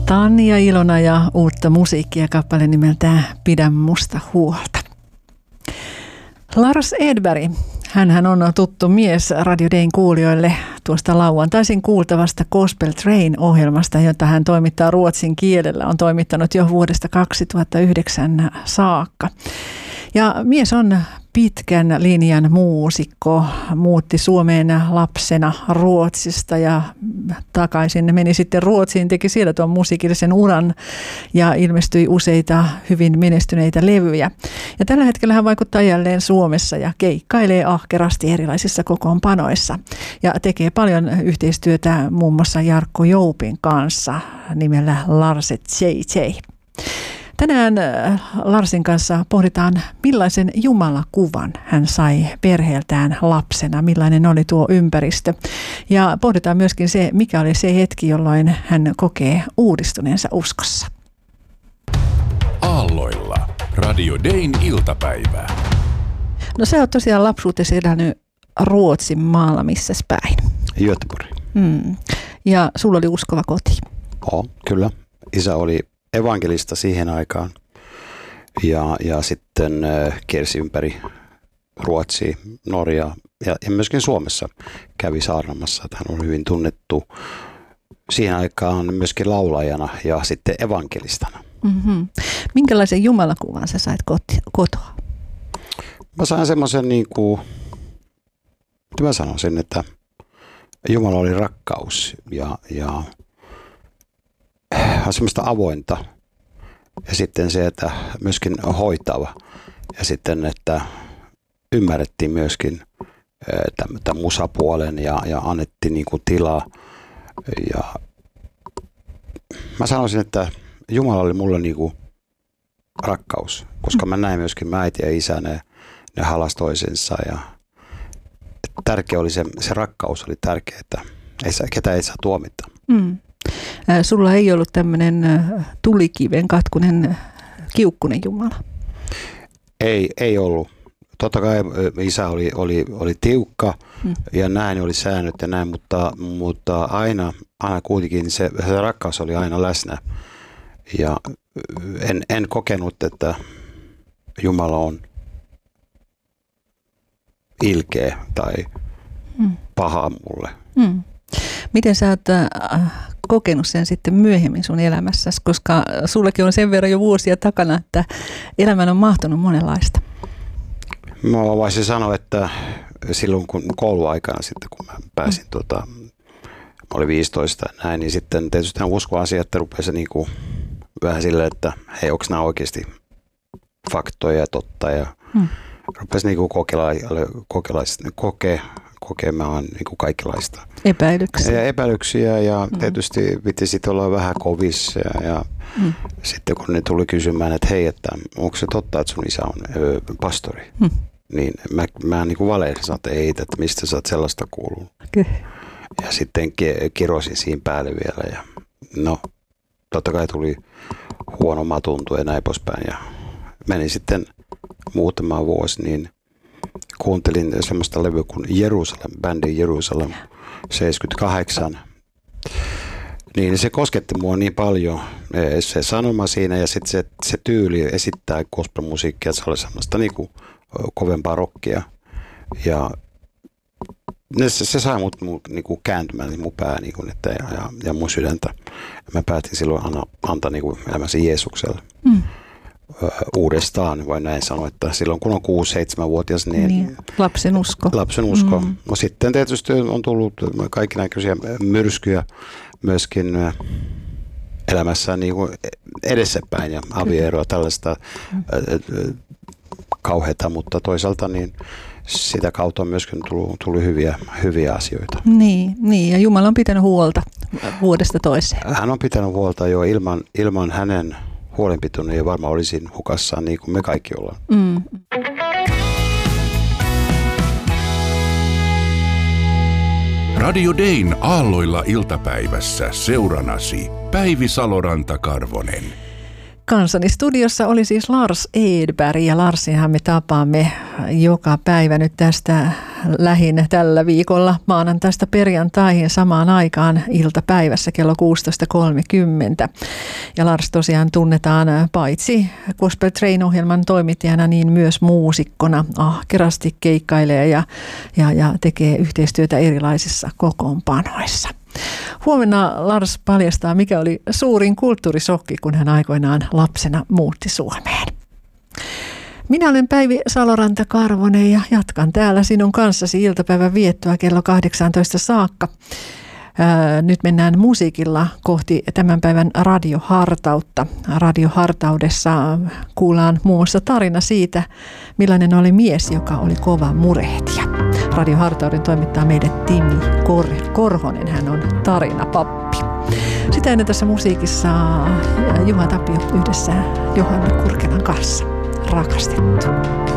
Tanja Ilona ja uutta musiikkia kappale nimeltään Pidä musta huolta. Lars Edberg, hänhän on tuttu mies Radio Dayn kuulijoille tuosta lauantaisin kuultavasta Gospel Train-ohjelmasta, jota hän toimittaa ruotsin kielellä. On toimittanut jo vuodesta 2009 saakka. Ja mies on pitkän linjan muusikko, muutti Suomeen lapsena Ruotsista ja takaisin meni sitten Ruotsiin, teki siellä tuon musiikillisen uran ja ilmestyi useita hyvin menestyneitä levyjä. Ja tällä hetkellä hän vaikuttaa jälleen Suomessa ja keikkailee ahkerasti erilaisissa kokoonpanoissa ja tekee paljon yhteistyötä muun muassa Jarkko Joupin kanssa nimellä Larset JJ. Tänään Larsin kanssa pohditaan, millaisen jumalakuvan hän sai perheeltään lapsena, millainen oli tuo ympäristö. Ja pohditaan myöskin se, mikä oli se hetki, jolloin hän kokee uudistuneensa uskossa. Aalloilla. Radio Dayn iltapäivää. No sä oot tosiaan lapsuutesi elänyt Ruotsin maalla, missäs päin? Göteborg. Ja sulla oli uskova koti. Kyllä. Isä oli evankelista siihen aikaan ja sitten kiersi ympäri Ruotsia, Norjaa ja myöskin Suomessa kävi saarnamassa. Hän on hyvin tunnettu siihen aikaan myöskin laulajana ja sitten evankelistana. Mm-hmm. Minkälaisen jumalakuvan sä sait kotoa? Mä sain semmoisen mä sanoisin, että Jumala oli rakkaus ja semmoista avointa ja sitten se, että myöskin hoitava ja sitten, että ymmärrettiin myöskin tämän musapuolen ja annettiin tilaa ja mä sanoisin, että Jumala oli mulle rakkaus, koska mä näin myöskin äiti ja isä, ne halas toisensa ja tärkeä oli se rakkaus oli tärkeä, että ketä ei saa tuomita. Sulla ei ollut tämmöinen tulikiven katkunen kiukkunen Jumala? Ei ollut. Totta kai isä oli tiukka ja näin oli säännöt ja näin, mutta aina kuitenkin se rakkaus oli aina läsnä. Ja en kokenut, että Jumala on ilkeä tai paha mulle. Miten sä oot kokenut sen sitten myöhemmin sun elämässäsi, koska sullakin on sen verran jo vuosia takana, että elämän on mahtunut monenlaista? Mä voisin sanoa, että silloin kun kouluaikana sitten, kun mä pääsin, mä olin 15 näin, niin sitten tietysti nämä uskoasiat rupesi vähän silleen, että hei, onko nämä oikeasti faktoja ja totta ja rupesi kokemaan kaikenlaista. Epäilyksiä ja tietysti piti sitten olla vähän kovissa ja sitten kun ne tuli kysymään, että hei, että onko se totta, että sun isä on pastori, niin mä valehdin, sanoin, että ei, että mistä sä oot sellaista kuullut. Okay. Ja sitten kirosin siinä päälle vielä ja no totta kai tuli huono omatunto ja näin poispäin ja menin sitten muutama vuosi, niin kuuntelin semmoista levyä kuin Jerusalem, bändi Jerusalem 78. Niin se kosketti mua niin paljon, se sanoma siinä ja sitten se tyyli esittää gospelmusiikkia, se oli semmoista kovempaa rockia. Ja se sai mut kääntymään mun pää ja mun sydäntä. Mä päätin silloin antaa elämänsä Jeesukselle. Uudestaan, voi näin sanoa, että silloin kun on 6-7-vuotias, niin lapsen usko. No sitten tietysti on tullut kaikennäköisiä myrskyjä myöskin elämässä edessäpäin ja avioeroa tällaista kauheata, mutta toisaalta niin sitä kautta on myöskin tullut hyviä asioita. Niin, ja Jumala on pitänyt huolta vuodesta toiseen. Hän on pitänyt huolta jo ilman hänen huolenpitoinen ja varmaan olisin hukassaan niin kuin me kaikki ollaan. Radio Dayn Aalloilla iltapäivässä seuranasi Päivi Saloranta-Karvonen. Kanssani studiossa oli siis Lars Edberg ja Larsinhan me tapaamme joka päivä nyt tästä lähin tällä viikolla maanantaista perjantaihin samaan aikaan iltapäivässä kello 16.30. Ja Lars tosiaan tunnetaan paitsi Gospel Train-ohjelman toimittajana, niin myös muusikkona. Ahkerasti keikkailee ja tekee yhteistyötä erilaisissa kokoonpanoissa. Huomenna Lars paljastaa, mikä oli suurin kulttuurisokki, kun hän aikoinaan lapsena muutti Suomeen. Minä olen Päivi Saloranta-Karvonen ja jatkan täällä sinun kanssasi iltapäivän viettoa kello 18 saakka. Nyt mennään musiikilla kohti tämän päivän radiohartautta. Radiohartaudessa kuullaan muun muassa tarina siitä, millainen oli mies, joka oli kova murehtija. Radiohartauden toimittaa meille Timi Korhonen, hän on tarinapappi. Sitä ennen tässä musiikissa Juha Tapio yhdessä Johanna Kurkelan kanssa. Rakastettu.